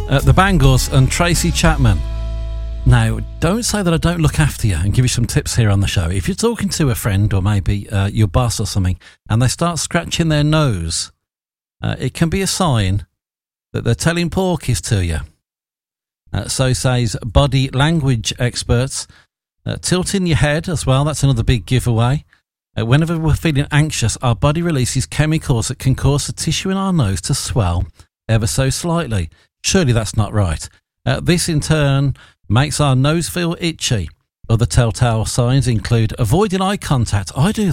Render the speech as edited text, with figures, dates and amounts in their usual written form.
The Bangles and Tracy Chapman. Now, don't say that I don't look after you and give you some tips here on the show. If you're talking to a friend or maybe your boss or something and they start scratching their nose, it can be a sign that they're telling porkies to you. So says body language experts. Tilting your head as well, that's another big giveaway. Whenever we're feeling anxious, our body releases chemicals that can cause the tissue in our nose to swell ever so slightly. Surely that's not right. This in turn makes our nose feel itchy. Other telltale signs include avoiding eye contact. I do